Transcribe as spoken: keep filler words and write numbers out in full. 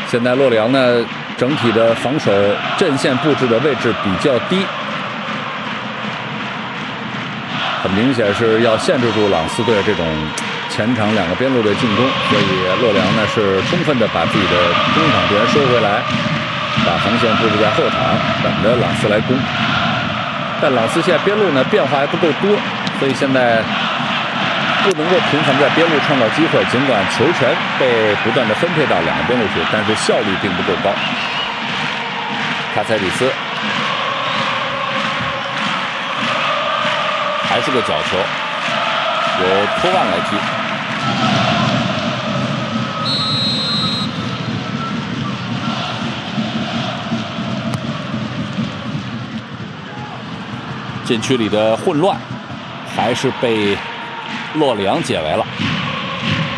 现在洛里昂呢，整体的防守阵线布置的位置比较低，很明显是要限制住朗斯队这种前场两个边路的进攻，所以洛里昂呢是充分的把自己的中场队员收回来，把防线布置在后场，等着朗斯来攻。但朗斯现在边路呢变化还不够多，所以现在不能够频繁在边路创造机会。尽管球权被不断的分配到两个边路去，但是效率并不够高。卡塞里斯还是个角球，由托万来踢。禁区里的混乱还是被洛里昂解围了。